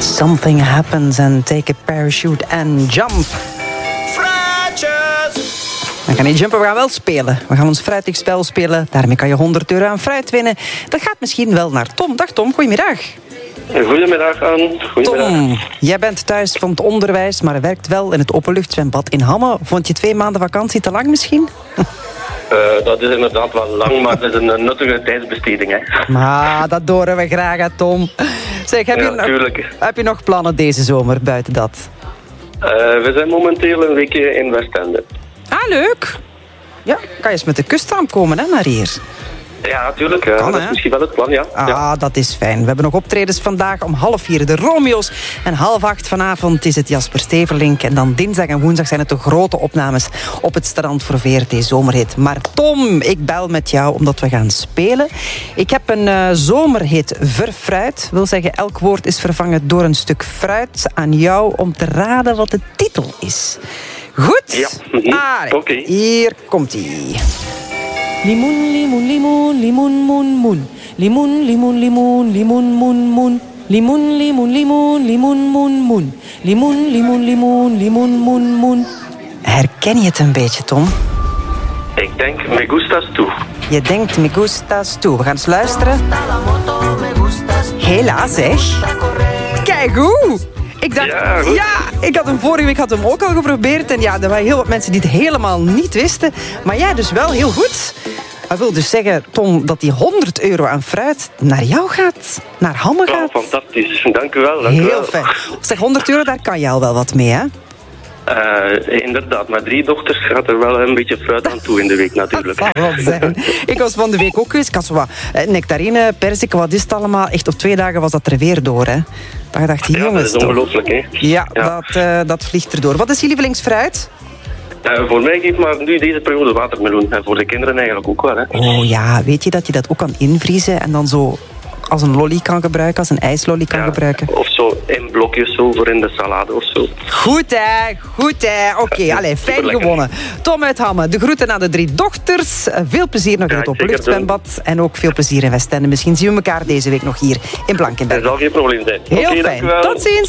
Something happens and take a parachute and jump. We gaan niet jumpen, we gaan wel spelen. We gaan ons fruitig spel spelen. Daarmee kan je €100 aan fruit winnen. Dat gaat misschien wel naar Tom. Dag Tom, goedemiddag. Goedemiddag, Anne. Goedemiddag. Tom, jij bent thuis van het onderwijs, maar werkt wel in het openluchtzwembad in Hamme. Vond je 2 maanden vakantie te lang misschien? Dat is inderdaad wel lang, maar het is een nuttige tijdsbesteding. Hè. Maar dat horen we graag, hè, Tom. Zeg, heb je nog plannen deze zomer buiten dat? We zijn momenteel een weekje in Westende. Ah, leuk. Ja, kan je eens met de kusttram komen, hè, naar hier? Ja, natuurlijk. Dat is misschien wel het plan, ja. Ah, dat is fijn. We hebben nog optredens vandaag om 7:30 de Romeo's. En 7:30 vanavond is het Jasper Steverlink. En dan dinsdag en woensdag zijn het de grote opnames op het strand voor VRT Zomerhit. Maar Tom, ik bel met jou omdat we gaan spelen. Ik heb een zomerhit verfruit. Wil zeggen, elk woord is vervangen door een stuk fruit. Aan jou om te raden wat de titel is. Goed? Ja. Oké. Hier komt-ie. Limoen, limoen, limoen, limoen, moen, moen. Limoen, limoen, limoen, limoen, moen, moen. Limoen, limoen, limoen, limoen, moen, moen. Limoen, limoen, limoen, limoen, moen, moen. Herken je het een beetje, Tom? Ik denk me gustas tu. Je denkt me gustas tu. We gaan eens luisteren. Helaas, zeg. Kijk hoe. Ik dacht, ik had hem vorige week ook al geprobeerd. En ja, er waren heel wat mensen die het helemaal niet wisten. Maar jij dus wel heel goed. Dat wil dus zeggen, Tom, dat die €100 aan fruit naar jou gaat. Naar Hamme gaat. Fantastisch. Dank u wel. Heel fijn. Zeg, €100, daar kan je al wel wat mee, hè? Inderdaad, met 3 dochters gaat er wel een beetje fruit aan toe in de week natuurlijk. Dat zal wel zijn. Ik was van de week ook geweest. Ik had zo wat nectarine, persik, wat is het allemaal? Echt op 2 dagen was dat er weer door, hè? Maar ik dacht, jongens, dat is ongelooflijk, hè? Ja. Dat vliegt erdoor. Wat is je lievelingsfruit? Voor mij geeft maar nu deze periode watermeloen. En voor de kinderen eigenlijk ook wel, hè? Oh ja, weet je dat je dat ook kan invriezen en dan zo als een lolly kan gebruiken, als een ijslolly kan gebruiken? Of zo in blokjes zo voor in de salade of zo. Goed hè, goed hè. Oké, allee, fijn gewonnen. Tom uit Hamme, de groeten aan de 3 dochters. Veel plezier nog in het openluchtzwembad. En ook veel plezier in Westende. Misschien zien we elkaar deze week nog hier in Blankenberg. Dat zal geen probleem zijn. Heel fijn. Tot ziens.